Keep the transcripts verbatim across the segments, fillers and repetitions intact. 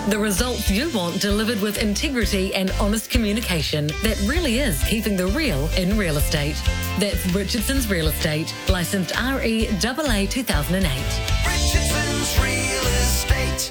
The results you want delivered with integrity and honest communication that really is keeping the real in real estate. That's Richardson's Real Estate, licensed R E A A two thousand eight. Richardson's Real Estate.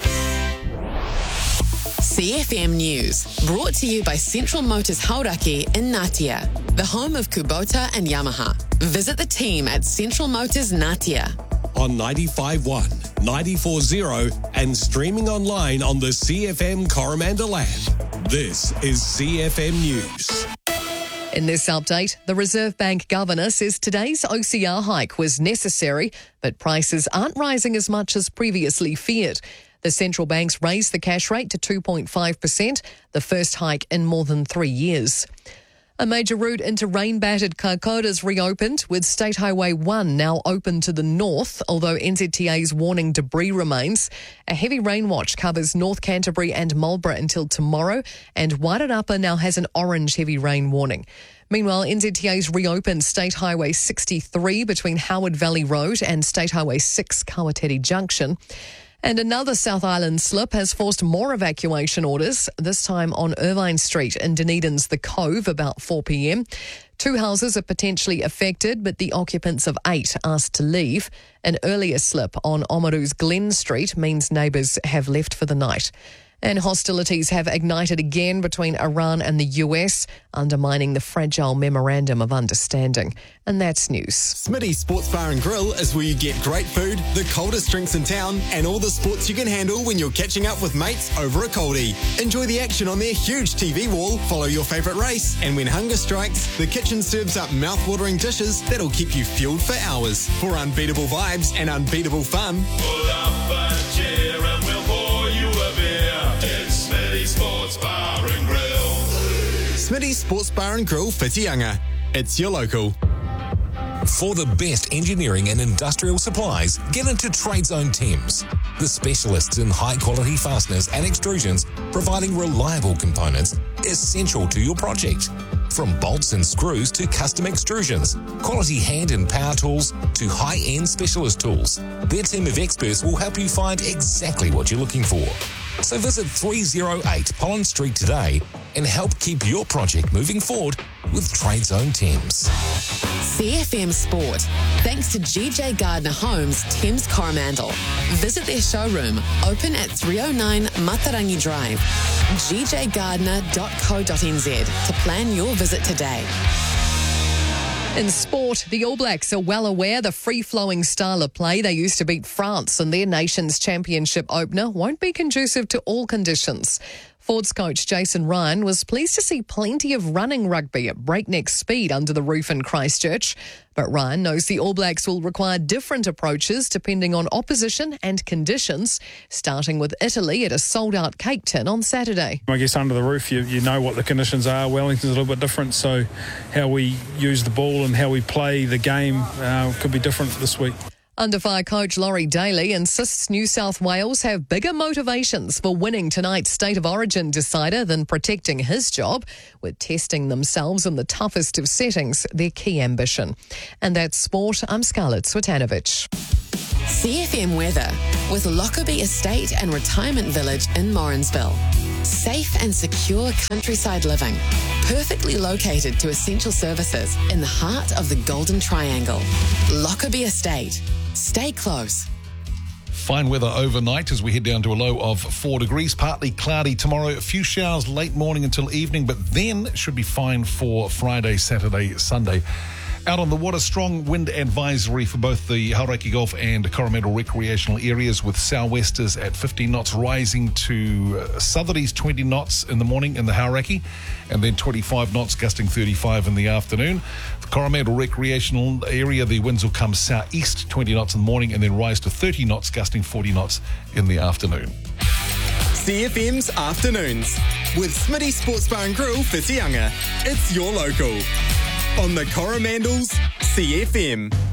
C F M News, brought to you by Central Motors Hauraki in Ngatea, the home of Kubota and Yamaha. Visit the team at Central Motors Ngatea. On ninety-five point one, ninety-four point zero and streaming online on the C F M Coromandel app. This is C F M News. In this update, the Reserve Bank Governor says today's O C R hike was necessary, but prices aren't rising as much as previously feared. The central banks raised the cash rate to two point five percent, the first hike in more than three years. A major route into rain-battered Kaikoura's reopened, with State Highway one now open to the north, although N Z T A's warning debris remains. A heavy rain watch covers North Canterbury and Marlborough until tomorrow, and Wairarapa now has an orange heavy rain warning. Meanwhile, N Z T A's reopened State Highway sixty-three between Howard Valley Road and State Highway six Kawateri Junction. And another South Island slip has forced more evacuation orders, this time on Irvine Street in Dunedin's The Cove about four p.m. Two houses are potentially affected, but the occupants of eight asked to leave. An earlier slip on Oamaru's Glen Street means neighbours have left for the night. And hostilities have ignited again between Iran and the U S, undermining the fragile Memorandum of Understanding. And that's news. Smitty's Sports Bar and Grill is where you get great food, the coldest drinks in town, and all the sports you can handle when you're catching up with mates over a coldie. Enjoy the action on their huge T V wall, follow your favourite race, and when hunger strikes, the kitchen serves up mouth-watering dishes that'll keep you fueled for hours. For unbeatable vibes and unbeatable fun, pull up a chair and we'll pour you a beer. It's Smitty's Sports Bar and Grill. Smitty's Sports Bar and Grill, Whitianga. It's your local. For the best engineering and industrial supplies, get into TradeZone Thames, the specialists in high-quality fasteners and extrusions, providing reliable components essential to your project. From bolts and screws to custom extrusions, quality hand and power tools to high-end specialist tools, their team of experts will help you find exactly what you're looking for. So visit three oh eight Pollen Street today and help keep your project moving forward with TradeZone Thames. C F M Sport, thanks to G J Gardner Homes, Thames Coromandel. Visit their showroom, open at three oh nine Matarangi Drive, g j gardner dot co dot n z to plan your visit today. In sport, the All Blacks are well aware the free-flowing style of play they used to beat France in their nation's championship opener won't be conducive to all conditions. Fords coach Jason Ryan was pleased to see plenty of running rugby at breakneck speed under the roof in Christchurch. But Ryan knows the All Blacks will require different approaches depending on opposition and conditions, starting with Italy at a sold-out Cake Tin on Saturday. I guess under the roof you, you know what the conditions are. Wellington's a little bit different, so how we use the ball and how we play the game uh, could be different this week. Under-fire coach Laurie Daly insists New South Wales have bigger motivations for winning tonight's State of Origin decider than protecting his job, with testing themselves in the toughest of settings their key ambition. And that's sport. I'm Scarlett Swetanovic. C F M weather with Lockerbie Estate and Retirement Village in Morrinsville. Safe and secure countryside living, perfectly located to essential services in the heart of the Golden Triangle. Lockerbie Estate. Stay close. Fine weather overnight as we head down to a low of four degrees. Partly cloudy tomorrow. A few showers late morning until evening, but then should be fine for Friday, Saturday, Sunday. Out on the water, strong wind advisory for both the Hauraki Golf and Coromandel recreational areas, with sou'westers at fifteen knots rising to southerlies twenty knots in the morning in the Hauraki, and then twenty-five knots gusting thirty-five in the afternoon. The Coromandel recreational area, the winds will come southeast twenty knots in the morning and then rise to thirty knots gusting forty knots in the afternoon. C F M's Afternoons with Smitty Sports Bar and Grill, Whitianga. It's your local. On the Coromandel's C F M.